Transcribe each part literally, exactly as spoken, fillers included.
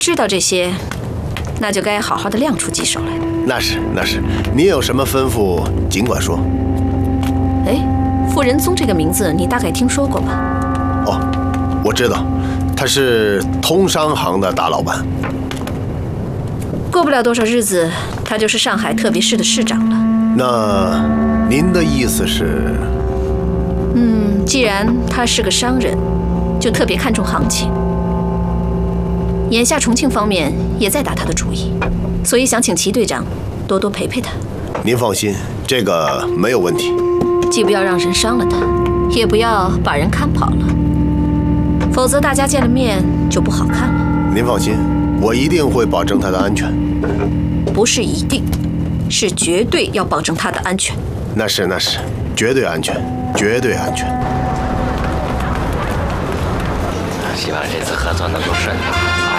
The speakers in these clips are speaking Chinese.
知道这些，那就该好好的亮出几手来。 那是那是，你有什么吩咐尽管说。 哎，傅仁宗这个名字你大概听说过吧？ 哦，我知道，他是通商行的大老板。 过不了多少日子，他就是上海特别市的市长了。 那您的意思是？ 嗯，既然他是个商人，就特别看重行情。眼下重庆方面也在打他的主意，所以想请齐队长多多陪陪他。 您放心，这个没有问题。 既不要让人伤了他，也不要把人看跑了，否则大家见了面就不好看了。 您放心，我一定会保证他的安全。 不是一定，是绝对要保证他的安全。 那是那是，绝对安全，绝对安全。 希望这次合作能够顺利。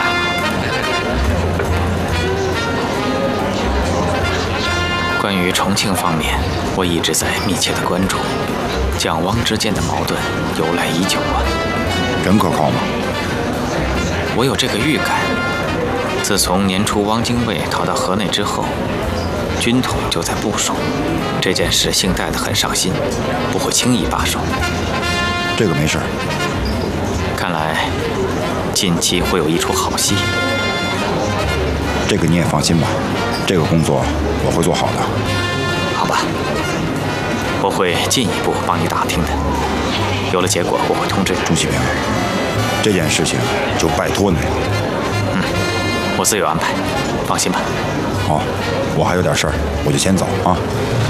关于重庆方面，我一直在密切的关注，蒋汪之间的矛盾由来已久啊。 真可靠吗？ 我有这个预感，自从年初汪精卫逃到河内之后，军统就在部署这件事，姓戴的很上心，不会轻易罢手。 这个没事。 看来近期会有一出好戏。 这个你也放心吧，这个工作我会做好的。 好吧，我会进一步帮你打听的。有了结果，我会通知朱启明。这件事情就拜托你了。 嗯，我自有安排，放心吧。 好，我还有点事儿，我就先走啊。